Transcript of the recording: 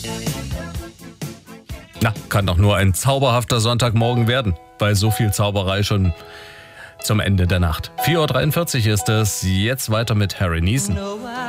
Na, kann doch nur ein zauberhafter Sonntagmorgen werden. Bei so viel Zauberei schon zum Ende der Nacht. 4:43 Uhr ist es. Jetzt weiter mit Harry Nilsson.